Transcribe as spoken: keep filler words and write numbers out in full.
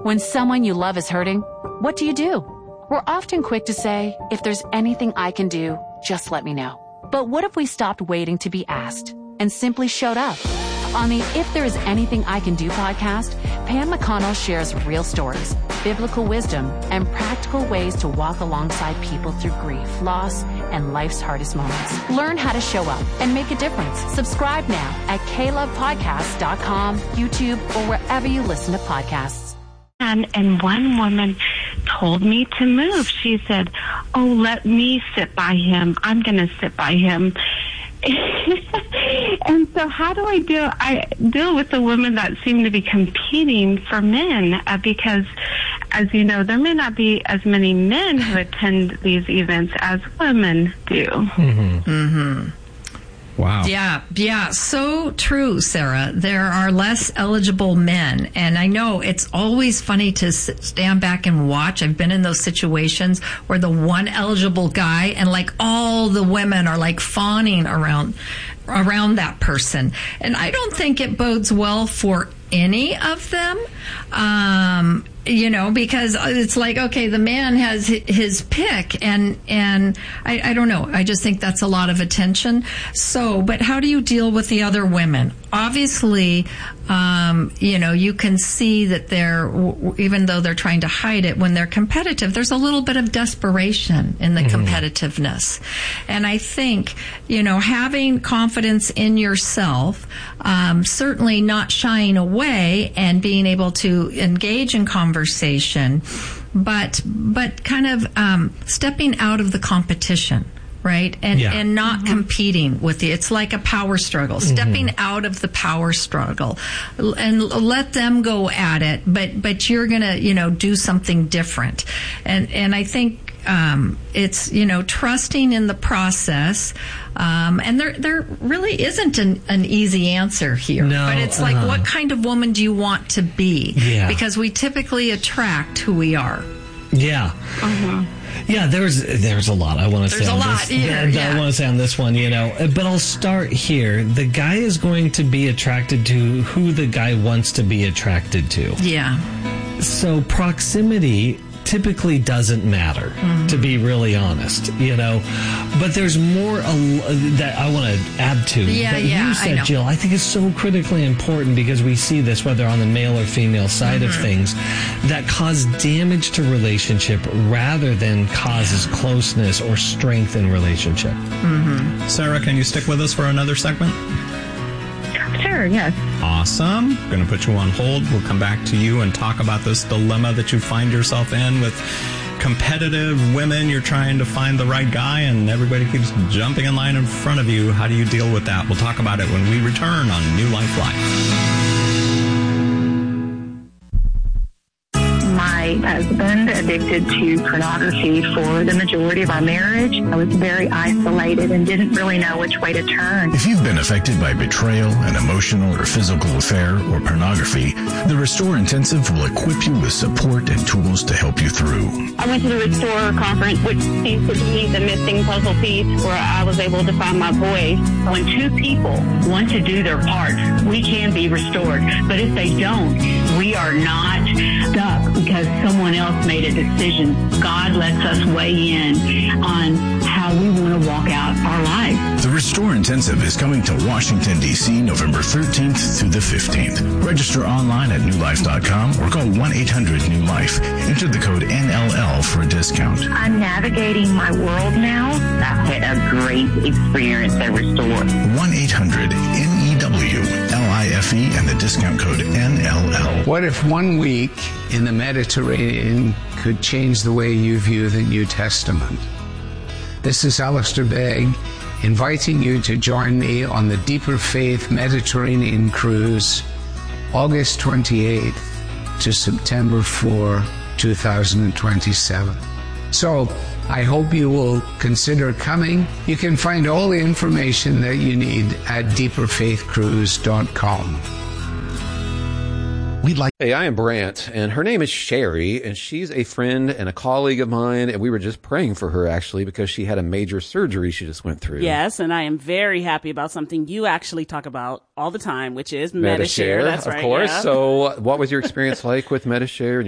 When someone you love is hurting, what do you do? We're often quick to say, if there's anything I can do, just let me know. But what if we stopped waiting to be asked and simply showed up? On the If There Is Anything I Can Do podcast, Pam McConnell shares real stories, biblical wisdom, and practical ways to walk alongside people through grief, loss, and life's hardest moments. Learn how to show up and make a difference. Subscribe now at k love podcast dot com, YouTube, or wherever you listen to podcasts. And, and one woman told me to move. She said, oh, let me sit by him. I'm going to sit by him. And so how do I deal I deal with the women that seem to be competing for men? Uh, because, as you know, there may not be as many men who attend these events as women do. Mm-hmm. Mm-hmm. Wow. Yeah, yeah, so true, Sarah. There are less eligible men. And I know it's always funny to sit, stand back and watch. I've been in those situations where the one eligible guy and like all the women are like fawning around around that person. And I don't think it bodes well for any of them. Um, you know, because it's like, okay, the man has his pick, and and I, I don't know. I just think that's a lot of attention. So, but how do you deal with the other women? Obviously, um, you know, you can see that they're, even though they're trying to hide it, when they're competitive, there's a little bit of desperation in the mm-hmm. competitiveness. And I think, you know, having confidence in yourself, um, certainly not shying away and being able to engage in conversation, but but kind of um, stepping out of the competition. Right? And yeah. and not mm-hmm. competing with you. It's like a power struggle, mm-hmm. stepping out of the power struggle and let them go at it. But, but you're going to, you know, do something different. And, and I think, um, it's, you know, trusting in the process. Um, and there, there really isn't an, an easy answer here, no, but it's like, uh, what kind of woman do you want to be? Yeah. Because we typically attract who we are. Yeah. Uh-huh. Yeah, there's there's a lot I want to there's say on a lot, this. yeah, that yeah. I want to say on this one, you know. But I'll start here. The guy is going to be attracted to who the guy wants to be attracted to. Yeah. So proximity typically doesn't matter, mm-hmm. to be really honest, you know. But there's more uh, that I want to add to. Yeah, that yeah, you said, I know. Jill, I think is so critically important because we see this, whether on the male or female side mm-hmm. of things, that cause damage to relationship rather than causes closeness or strength in relationship. Mm-hmm. Sarah, can you stick with us for another segment? Sure, yes. Awesome. Going to put you on hold. We'll come back to you and talk about this dilemma that you find yourself in with competitive women. You're trying to find the right guy and everybody keeps jumping in line in front of you. How do you deal with that? We'll talk about it when we return on New Life Live. My husband addicted to pornography for the majority of our marriage. I was very isolated and didn't really know which way to turn. If you've been affected by betrayal, an emotional or physical affair, or pornography, the Restore Intensive will equip you with support and tools to help you through. I went to the Restore conference, which seems to be the missing puzzle piece where I was able to find my voice. When two people want to do their part, we can be restored. But if they don't, we are not stuck because someone else made a decision. God lets us weigh in on how we want to walk out our life. The Restore Intensive is coming to Washington, D C November thirteenth through the fifteenth. Register online at new life dot com or call one eight hundred new life. Enter the code N L L for a discount. I'm navigating my world now. I've had a great experience at Restore. one eight hundred N E W L I F E and the discount code N L L. What if one week in the Mediterranean could change the way you view the New Testament? This is Alistair Begg, inviting you to join me on the Deeper Faith Mediterranean Cruise, August twenty-eighth to September fourth, two thousand twenty-seven. So, I hope you will consider coming. You can find all the information that you need at deeper faith cruise dot com. We'd like. Hey, I am Brant, and her name is Sherry, and she's a friend and a colleague of mine, and we were just praying for her, actually, because she had a major surgery she just went through. Yes, and I am very happy about something you actually talk about all the time, which is Metashare. Metashare. That's of right. course. Yeah. So what was your experience like with Metashare?